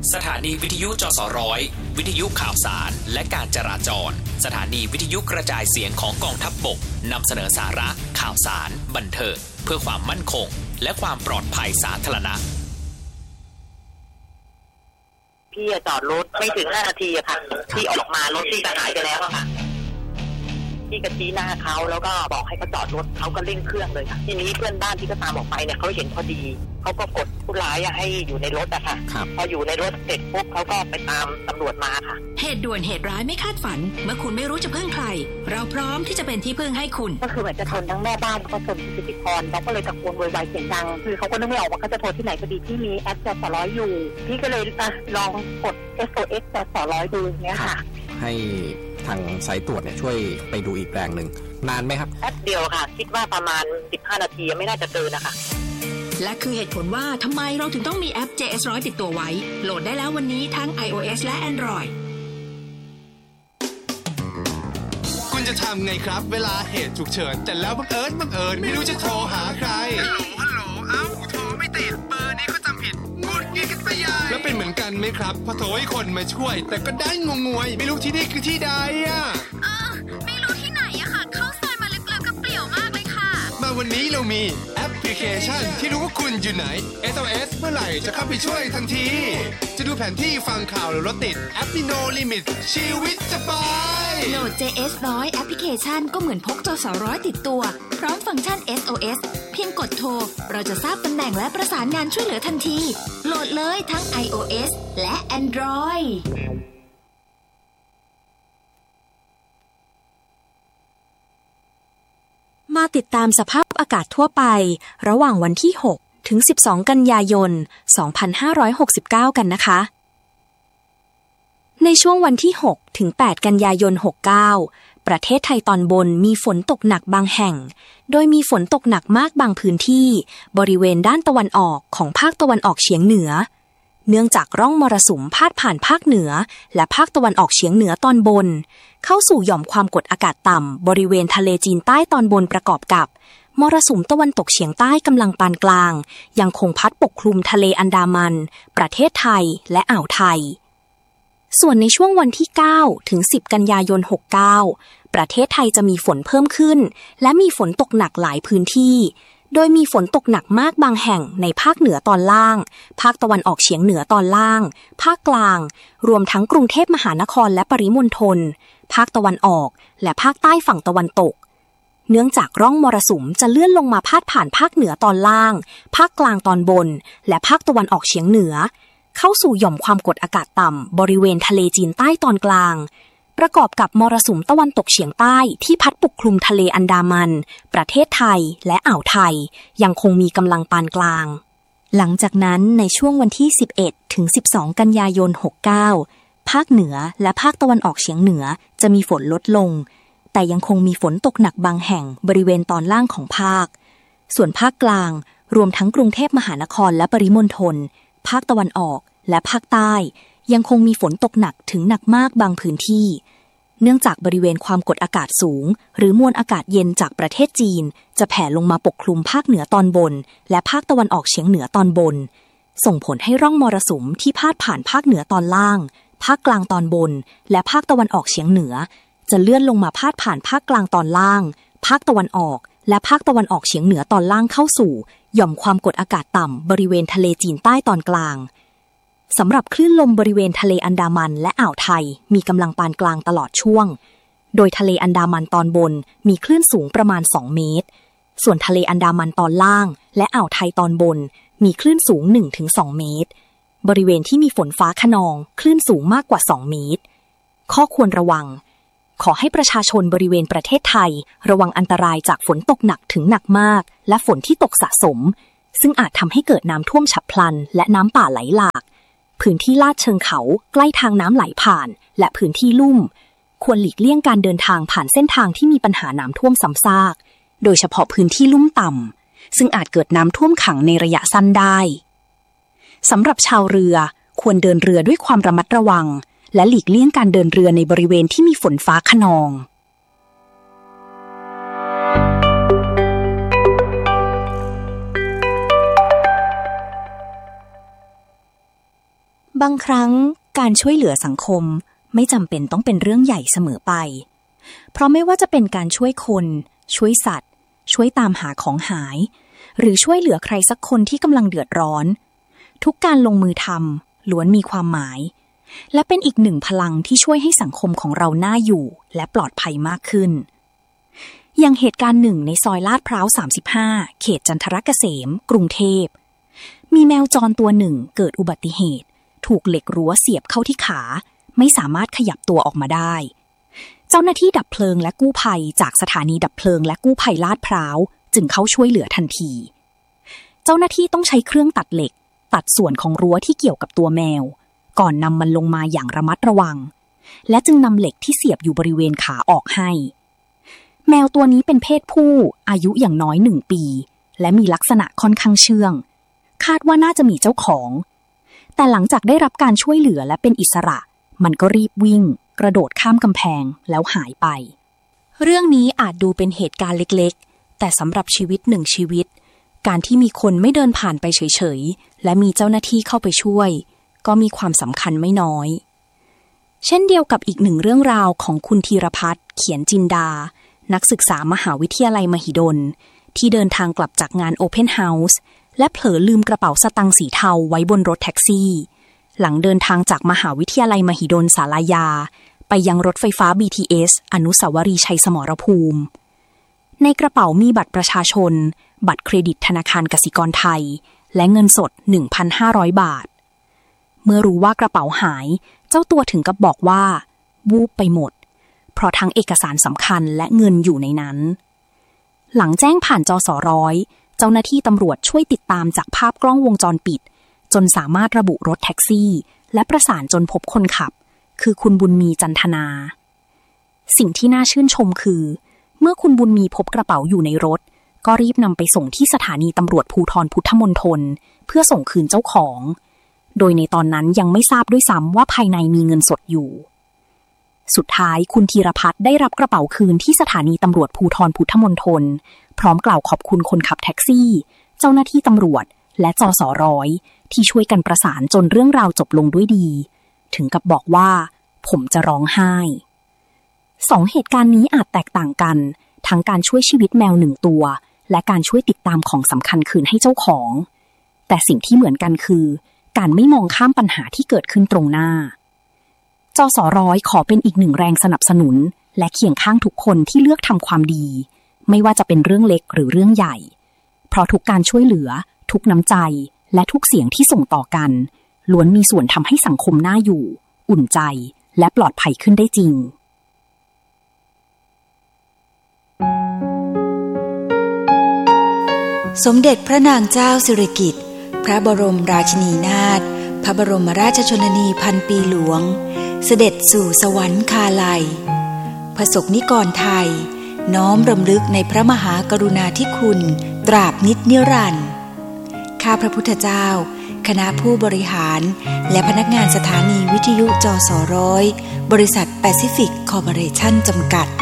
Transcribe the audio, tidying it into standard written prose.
สถานีวิทยุจสร้อยวิทยุข่าวสารและการจราจรสถานีวิทยุกระจายเสียงของกองทัพบกนำเสนอสาระข่าวสารบันเทิงเพื่อความมั่นคงและความปลอดภัยสาธารณะพี่จอดรถไม่ถึง5 นาทีอะค่ะที่ออกมารถที่หายไปแล้วอะค่ะพี่ก็ชี้หน้าเขาแล้วก็บอกให้เขาจอดรถเขาก็เร่งเครื่องเลยค่ะทีนี้เพื่อนบ้านที่ก็ตามออกไปเนี่ยเขาเห็นพอดีเขาก็กดผู้ร้ายให้อยู่ในรถอะค่ะพออยู่ในรถเสร็จปุ๊บเขาก็ไปตามตำรวจมาค่ะเหตุด่วนเหตุร้ายไม่คาดฝันเมื่อคุณไม่รู้จะพึ่งใครเราพร้อมที่จะเป็นที่พึ่งให้คุณก็คือเหมือนจะชนทั้งแม่บ้านแล้วก็ชนพิธีกรเราก็เลยตะโกนโวยวายเสียงดังคือเขาก็นึกไม่ออกว่าเขาจะโทรที่ไหนพอดีที่มีแอปจสร้อยอยู่พี่ก็เลยลองกด SOS จสร้อยดูเนี้ยค่ะให้ทางสายตรวจเนี่ยช่วยไปดูอีกแรงหนึ่งนานไหมครับแป๊บเดียวค่ะคิดว่าประมาณ15 นาทีไม่น่าจะเกินนะคะและคือเหตุผลว่าทำไมเราถึงต้องมีแอป JS100 ติดตัวไว้โหลดได้แล้ววันนี้ทั้ง iOS และ Android คุณจะทำไงครับเวลาเหตุฉุกเฉินแต่แล้วบังเอิญไม่รู้จะโทรหาใครฮัลโหลเอ้าโทรไม่ติดเบอร์นี้ก็จำผิดงุดงิดกันไปใหญ่แล้วเป็นเหมือนกันไหมครับพอโทรให้คนมาช่วยแต่ก็ได้งงวยไม่รู้ที่นี่คือที่ใดอะไม่รู้ที่ไหนอะค่ะเข้าซอยมาลึกๆกับเปลี่ยวมากเลยค่ะมาวันนี้เรามีแอปพลิเคชันที่รู้ว่าคุณอยู่ไหน SOS เมื่อไหร่จะเข้าไปช่วยทันทีจะดูแผนที่ฟังข่าวหรือรถติดแอปมี No Limit ชีวิตสบายโหลด JS100 แอปพลิเคชันก็เหมือนพกจสร้อยติดตัวพร้อมฟังก์ชัน SOS เพียงกดโทรเราจะทราบตำแหน่งและประสานงานช่วยเหลือทันทีโหลดเลยทั้ง iOS และ Android มาติดตามสภาพอากาศทั่วไประหว่างวันที่6ถึง12กันยายน2569กันนะคะในช่วงวันที่6ถึง8กันยายน69ประเทศไทยตอนบนมีฝนตกหนักบางแห่งโดยมีฝนตกหนักมากบางพื้นที่บริเวณด้านตะวันออกของภาคตะวันออกเฉียงเหนือเนื่องจากร่องมรสุมพาดผ่านภาคเหนือและภาคตะวันออกเฉียงเหนือตอนบนเข้าสู่หย่อมความกดอากาศต่ำบริเวณทะเลจีนใต้ตอนบนประกอบกับมรสุมตะวันตกเฉียงใต้กำลังปานกลางยังคงพัดปกคลุมทะเลอันดามันประเทศไทยและอ่าวไทยส่วนในช่วงวันที่9ถึง10กันยายน69ประเทศไทยจะมีฝนเพิ่มขึ้นและมีฝนตกหนักหลายพื้นที่โดยมีฝนตกหนักมากบางแห่งในภาคเหนือตอนล่างภาคตะวันออกเฉียงเหนือตอนล่างภาคกลางรวมทั้งกรุงเทพมหานครและปริมณฑลภาคตะวันออกและภาคใต้ฝั่งตะวันตกเนื่องจากร่องมรสุมจะเลื่อนลงมาพาดผ่านภาคเหนือตอนล่างภาคกลางตอนบนและภาคตะวันออกเฉียงเหนือเข้าสู่หย่อมความกดอากาศต่ำบริเวณทะเลจีนใต้ตอนกลางประกอบกับมรสุมตะวันตกเฉียงใต้ที่พัดปกคลุมทะเลอันดามันประเทศไทยและอ่าวไทยยังคงมีกำลังปานกลางหลังจากนั้นในช่วงวันที่11ถึง12กันยายน69ภาคเหนือและภาคตะวันออกเฉียงเหนือจะมีฝนลดลงแต่ยังคงมีฝนตกหนักบางแห่งบริเวณตอนล่างของภาคส่วนภาคกลางรวมทั้งกรุงเทพมหานครและปริมณฑลภาคตะวันออกและภาคใต้ยังคงมีฝนตกหนักถึงหนักมากบางพื้นที่เนื่องจากบริเวณความกดอากาศสูงหรือมวลอากาศเย็นจากประเทศจีนจะแผ่ลงมาปกคลุมภาคเหนือตอนบนและภาคตะวันออกเฉียงเหนือตอนบนส่งผลให้ร่องมรสุมที่พาดผ่านภาคเหนือตอนล่างภาคกลางตอนบนและภาคตะวันออกเฉียงเหนือจะเลื่อนลงมาพาดผ่านภาคกลางตอนล่างภาคตะวันออกและภาคตะวันออกเฉียงเหนือตอนล่างเข้าสู่หย่อมความกดอากาศต่ำบริเวณทะเลจีนใต้ตอนกลางสำหรับคลื่นลมบริเวณทะเลอันดามันและอ่าวไทยมีกำลังปานกลางตลอดช่วงโดยทะเลอันดามันตอนบนมีคลื่นสูงประมาณ2เมตรส่วนทะเลอันดามันตอนล่างและอ่าวไทยตอนบนมีคลื่นสูง 1-2 เมตรบริเวณที่มีฝนฟ้าคะนองคลื่นสูงมากกว่า2เมตรข้อควรระวังขอให้ประชาชนบริเวณประเทศไทยระวังอันตรายจากฝนตกหนักถึงหนักมากและฝนที่ตกสะสมซึ่งอาจทำให้เกิดน้ำท่วมฉับพลันและน้ำป่าไหลหลากพื้นที่ลาดเชิงเขาใกล้ทางน้ำไหลผ่านและพื้นที่ลุ่มควรหลีกเลี่ยงการเดินทางผ่านเส้นทางที่มีปัญหาน้ำท่วมซ้ำซากโดยเฉพาะพื้นที่ลุ่มต่ำซึ่งอาจเกิดน้ำท่วมขังในระยะสั้นได้สำหรับชาวเรือควรเดินเรือด้วยความระมัดระวังและหลีกเลี่ยงการเดินเรือในบริเวณที่มีฝนฟ้าคะนองบางครั้งการช่วยเหลือสังคมไม่จำเป็นต้องเป็นเรื่องใหญ่เสมอไปเพราะไม่ว่าจะเป็นการช่วยคนช่วยสัตว์ช่วยตามหาของหายหรือช่วยเหลือใครสักคนที่กำลังเดือดร้อนทุกการลงมือทำล้วนมีความหมายและเป็นอีกหนึ่งพลังที่ช่วยให้สังคมของเราน่าอยู่และปลอดภัยมากขึ้นอย่างเหตุการณ์หนึ่งในซอยลาดพร้าว35เขตจันทรเกษมกรุงเทพมีแมวจรตัวหนึ่งเกิดอุบัติเหตุถูกเหล็กรั้วเสียบเข้าที่ขาไม่สามารถขยับตัวออกมาได้เจ้าหน้าที่ดับเพลิงและกู้ภัยจากสถานีดับเพลิงและกู้ภัยลาดพร้าวจึงเข้าช่วยเหลือทันทีเจ้าหน้าที่ต้องใช้เครื่องตัดเหล็กตัดส่วนของรั้วที่เกี่ยวกับตัวแมวก่อนนำมันลงมาอย่างระมัดระวังและจึงนำเหล็กที่เสียบอยู่บริเวณขาออกให้แมวตัวนี้เป็นเพศผู้อายุอย่างน้อย1 ปีและมีลักษณะค่อนข้างเชื่องคาดว่าน่าจะมีเจ้าของแต่หลังจากได้รับการช่วยเหลือและเป็นอิสระมันก็รีบวิ่งกระโดดข้ามกำแพงแล้วหายไปเรื่องนี้อาจดูเป็นเหตุการณ์เล็กๆแต่สำหรับชีวิต1 ชีวิตการที่มีคนไม่เดินผ่านไปเฉยๆและมีเจ้าหน้าที่เข้าไปช่วยก็มีความสำคัญไม่น้อยเช่นเดียวกับอีก1 เรื่องราวของคุณธีรพัฒน์เขียนจินดานักศึกษามหาวิทยาลัยมหิดลที่เดินทางกลับจากงาน Open House และเผลอลืมกระเป๋าสตางค์สีเทาไว้บนรถแท็กซี่หลังเดินทางจากมหาวิทยาลัยมหิดลศาลายาไปยังรถไฟฟ้า BTS อนุสาวรีย์ชัยสมรภูมิในกระเป๋ามีบัตรประชาชนบัตรเครดิตธนาคารกสิกรไทยและเงินสด 1,500 บาทเมื่อรู้ว่ากระเป๋าหายเจ้าตัวถึงกับบอกว่าวูบไปหมดเพราะทั้งเอกสารสำคัญและเงินอยู่ในนั้นหลังแจ้งผ่านจสร้อยเจ้าหน้าที่ตำรวจช่วยติดตามจากภาพกล้องวงจรปิดจนสามารถระบุรถแท็กซี่และประสานจนพบคนขับคือคุณบุญมีจันทนาสิ่งที่น่าชื่นชมคือเมื่อคุณบุญมีพบกระเป๋าอยู่ในรถก็รีบนำไปส่งที่สถานีตำรวจภูธรพุทธมณฑลเพื่อส่งคืนเจ้าของโดยในตอนนั้นยังไม่ทราบด้วยซ้ำว่าภายในมีเงินสดอยู่สุดท้ายคุณธีรพัฒน์ได้รับกระเป๋าคืนที่สถานีตำรวจภูธรพุทธมณฑลพร้อมกล่าวขอบคุณคนขับแท็กซี่เจ้าหน้าที่ตำรวจและจสร้อยที่ช่วยกันประสานจนเรื่องราวจบลงด้วยดีถึงกับบอกว่าผมจะร้องไห้2 เหตุการณ์นี้อาจแตกต่างกันทั้งการช่วยชีวิตแมว1 ตัวและการช่วยติดตามของสำคัญคืนให้เจ้าของแต่สิ่งที่เหมือนกันคือการไม่มองข้ามปัญหาที่เกิดขึ้นตรงหน้าจสร้อยขอเป็นอีก1 แรงสนับสนุนและเคียงข้างทุกคนที่เลือกทำความดีไม่ว่าจะเป็นเรื่องเล็กหรือเรื่องใหญ่เพราะทุกการช่วยเหลือทุกน้ำใจและทุกเสียงที่ส่งต่อกันล้วนมีส่วนทำให้สังคมน่าอยู่อุ่นใจและปลอดภัยขึ้นได้จริงสมเด็จพระนางเจ้าสิริกิติ์พระบรมราชินีนาถพระบรมราชชนนีพันปีหลวงเสด็จสู่สวรรคาลัยประสบนิกรไทยน้อมรำลึกในพระมหากรุณาธิคุณตราบนิจนิรันดร์ข้าพระพุทธเจ้าคณะผู้บริหารและพนักงานสถานีวิทยุจสร้อยบริษัทแปซิฟิกคอร์ปอเรชั่นจำกัด